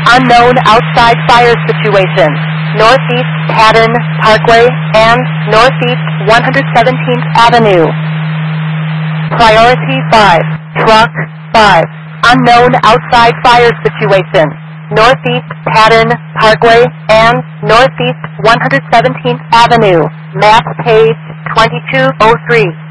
Unknown outside fire situation. Northeast Haddon Parkway and Northeast 117th Avenue. Priority 5. Truck 5. Unknown outside fire situation. Northeast Haddon Parkway and Northeast 117th Avenue. Map page 2203.